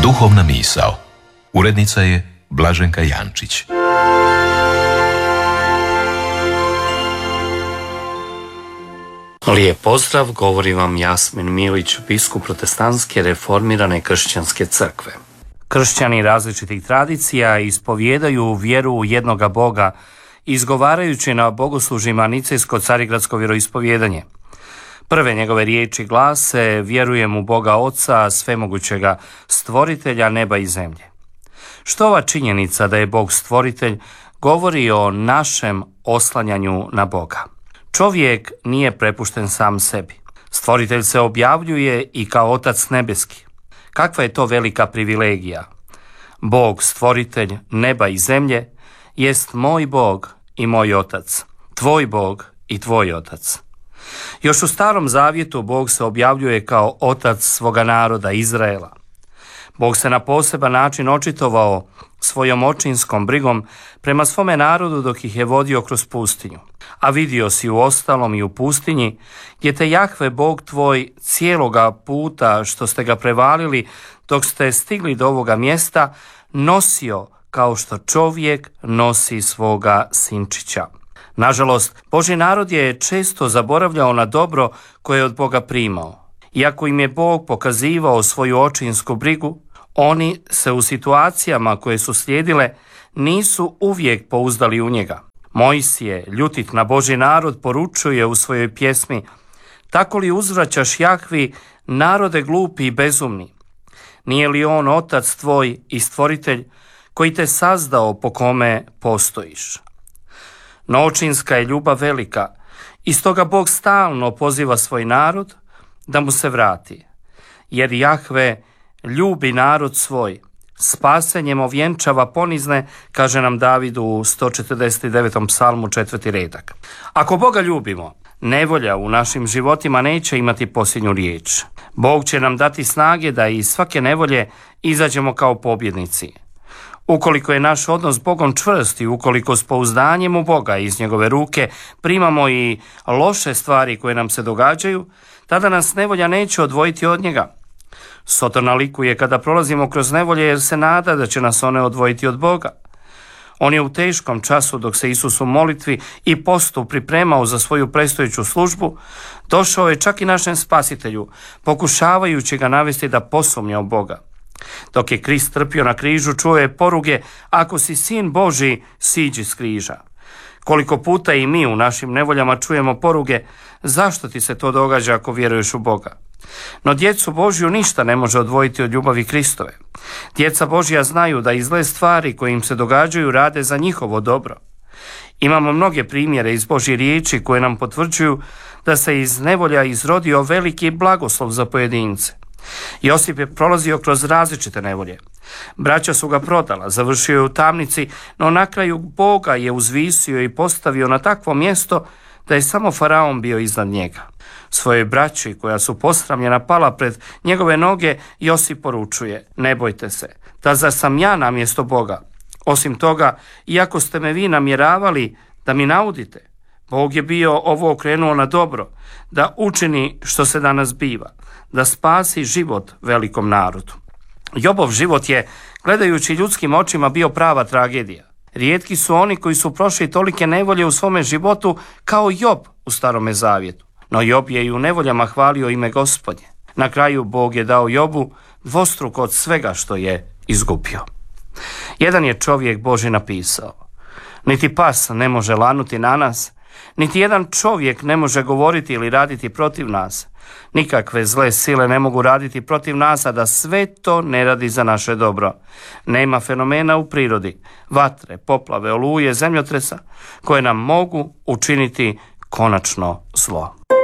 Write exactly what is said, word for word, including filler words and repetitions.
Duhovna misao. Urednica je Blaženka Jančić. Lijep pozdrav, govori vam Jasmin Milić, biskup Protestantske reformirane kršćanske crkve. Kršćani različitih tradicija ispovijedaju vjeru u jednoga Boga, izgovarajući na bogoslužjima nicejsko-carigradsko vjeroispovijedanje. Prve njegove riječi glase: vjerujem u Boga Oca, svemogućega, stvoritelja neba i zemlje. Što ova činjenica da je Bog stvoritelj govori o našem oslanjanju na Boga? Čovjek nije prepušten sam sebi. Stvoritelj se objavljuje i kao Otac nebeski. Kakva je to velika privilegija? Bog, stvoritelj neba i zemlje, jest moj Bog i moj Otac, tvoj Bog i tvoj Otac. Još u Starom Zavjetu Bog se objavljuje kao Otac svoga naroda Izraela. Bog se na poseban način očitovao svojom očinskom brigom prema svome narodu dok ih je vodio kroz pustinju. A vidio si u ostalom i u pustinji, gdje te Jahve Bog tvoj cijeloga puta što ste ga prevalili dok ste stigli do ovoga mjesta, nosio kao što čovjek nosi svoga sinčića. Nažalost, Božji narod je često zaboravljao na dobro koje je od Boga primao. Iako im je Bog pokazivao svoju očinsku brigu, oni se u situacijama koje su slijedile nisu uvijek pouzdali u njega. Mojsije, ljutit na Božji narod, poručuje u svojoj pjesmi: tako li uzvraćaš Jahvi, narode glupi i bezumni? Nije li on Otac tvoj i stvoritelj koji te sazdao po kome postojiš? No očinska je ljubav velika i stoga Bog stalno poziva svoj narod da mu se vrati. Jer Jahve ljubi narod svoj, spasenjem ovjenčava ponizne, kaže nam David u sto četrdeset devetom psalmu četvrti redak. Ako Boga ljubimo, nevolja u našim životima neće imati posljednju riječ. Bog će nam dati snage da iz svake nevolje izađemo kao pobjednici. Ukoliko je naš odnos s Bogom čvrst i ukoliko s pouzdanjem u Boga iz njegove ruke primamo i loše stvari koje nam se događaju, tada nas nevolja neće odvojiti od njega. Soto nalikuje kada prolazimo kroz nevolje jer se nada da će nas one odvojiti od Boga. On je u teškom času, dok se Isus u molitvi i postu pripremao za svoju predstojeću službu, došao je čak i našem Spasitelju, pokušavajući ga navesti da posumnja u Boga. Dok je Krist trpio na križu, čuo je poruge: ako si sin Božji, siđi s križa. Koliko puta i mi u našim nevoljama čujemo poruge: zašto ti se to događa ako vjeruješ u Boga? No djecu Božju ništa ne može odvojiti od ljubavi Kristove. Djeca Božja znaju da i zle stvari koje im se događaju rade za njihovo dobro. Imamo mnoge primjere iz Božje riječi koje nam potvrđuju da se iz nevolja izrodio veliki blagoslov za pojedince. Josip je prolazio kroz različite nevolje. Braća su ga prodala, završio je u tamnici, no na kraju Boga je uzvisio i postavio na takvo mjesto da je samo faraon bio iznad njega. Svojoj braći koja su posramljena pala pred njegove noge, Josip poručuje: ne bojte se, da zar sam ja na mjesto Boga? Osim toga, iako ste me vi namjeravali da mi naudite, Bog je bio ovo okrenuo na dobro, da učini što se danas biva, da spasi život velikom narodu. Jobov život je, gledajući ljudskim očima, bio prava tragedija. Rijetki su oni koji su prošli tolike nevolje u svome životu kao Job u Starome Zavjetu. No Job je i u nevoljama hvalio ime Gospodnje. Na kraju Bog je dao Jobu dvostruko od svega što je izgubio. Jedan je čovjek Božji napisao: niti pas ne može lanuti na nas, niti jedan čovjek ne može govoriti ili raditi protiv nas. Nikakve zle sile ne mogu raditi protiv nas, a da sve to ne radi za naše dobro. Nema fenomena u prirodi, vatre, poplave, oluje, zemljotresa, koje nam mogu učiniti konačno zlo.